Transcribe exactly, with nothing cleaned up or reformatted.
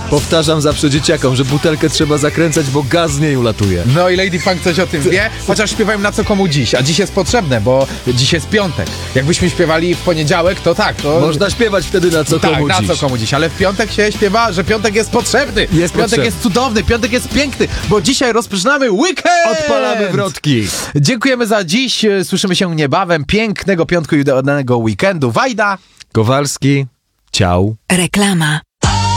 Powtarzam zawsze dzieciakom, że butelkę trzeba zakręcać, bo gaz z niej ulatuje. No i Lady Funk coś o tym wie, chociaż śpiewają na co komu dziś, a dziś jest potrzebne, bo dziś jest piątek. Jakbyśmy śpiewali w poniedziałek, to tak, to... Można śpiewać wtedy na co tak, komu na dziś. co komu dziś, ale w piątek się śpiewa, że piątek jest potrzebny. Jest piątek potrzebny. jest cudowny, piątek jest piękny, bo dzisiaj rozpoczynamy weekend! Odpalamy wrotki. Dziękujemy za dziś, słyszymy się niebawem. Pięknego piątku i udanego weekendu. Wajda! Kowalski, ciao. Reklama.